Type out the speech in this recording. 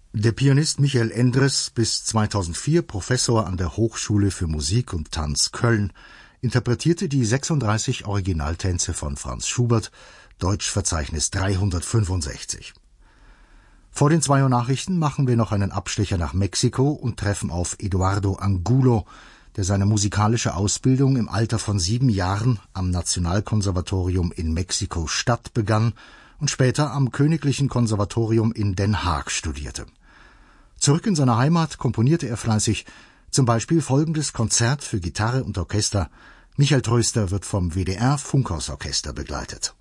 Der Pianist Michael Endres, bis 2004 Professor an der Hochschule für Musik und Tanz Köln, interpretierte die 36 Originaltänze von Franz Schubert, Deutschverzeichnis 365. Vor den 2 Uhr Nachrichten machen wir noch einen Abstecher nach Mexiko und treffen auf Eduardo Angulo, der seine musikalische Ausbildung im Alter von 7 Jahren am Nationalkonservatorium in Mexiko-Stadt begann und später am Königlichen Konservatorium in Den Haag studierte. Zurück in seiner Heimat komponierte er fleißig, zum Beispiel folgendes Konzert für Gitarre und Orchester. Michael Tröster wird vom WDR Funkhausorchester begleitet.